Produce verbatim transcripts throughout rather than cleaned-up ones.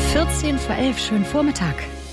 vierzehn vor elf, schönen Vormittag.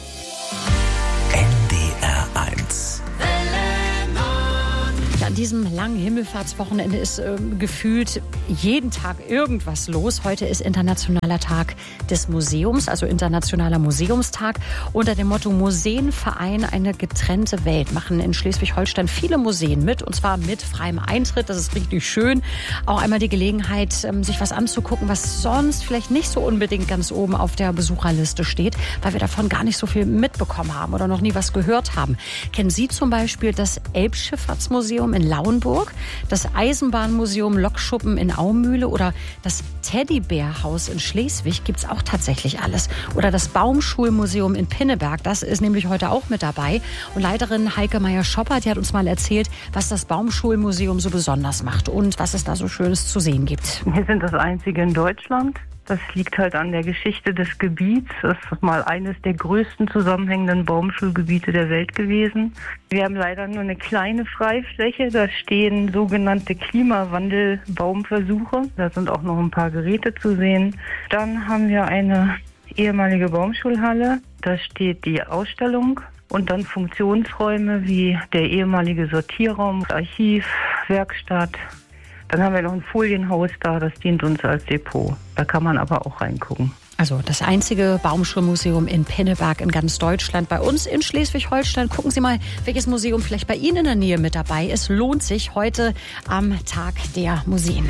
N D R eins. Ja, an diesem langen Himmelfahrtswochenende ist äh, gefühlt jeden Tag irgendwas los. Heute ist Internationaler Tag des Museums, also Internationaler Museumstag. Unter dem Motto Museen vereinen eine getrennte Welt machen in Schleswig-Holstein viele Museen mit, und zwar mit freiem Eintritt. Das ist richtig schön. Auch einmal die Gelegenheit, sich was anzugucken, was sonst vielleicht nicht so unbedingt ganz oben auf der Besucherliste steht, weil wir davon gar nicht so viel mitbekommen haben oder noch nie was gehört haben. Kennen Sie zum Beispiel das Elbschifffahrtsmuseum in Lauenburg, das Eisenbahnmuseum Lokschuppen in Aumühle oder das Teddybärhaus in Schleswig? Gibt's auch tatsächlich alles. Oder das Baumschulmuseum in Pinneberg, das ist nämlich heute auch mit dabei. Und Leiterin Heike Meyer-Schopper, die hat uns mal erzählt, was das Baumschulmuseum so besonders macht und was es da so Schönes zu sehen gibt. Wir sind das einzige in Deutschland. Das liegt halt an der Geschichte des Gebiets. Das ist mal eines der größten zusammenhängenden Baumschulgebiete der Welt gewesen. Wir haben leider nur eine kleine Freifläche. Da stehen sogenannte Klimawandel-Baumversuche. Da sind auch noch ein paar Geräte zu sehen. Dann haben wir eine ehemalige Baumschulhalle. Da steht die Ausstellung. Und dann Funktionsräume wie der ehemalige Sortierraum, Archiv, Werkstatt. Dann haben wir noch ein Folienhaus da, das dient uns als Depot. Da kann man aber auch reingucken. Also das einzige Baumschulmuseum in Pinneberg in ganz Deutschland. Bei uns in Schleswig-Holstein gucken Sie mal, welches Museum vielleicht bei Ihnen in der Nähe mit dabei ist. Lohnt sich heute am Tag der Museen.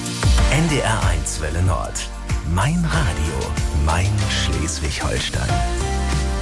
N D R eins Welle Nord. Mein Radio, mein Schleswig-Holstein.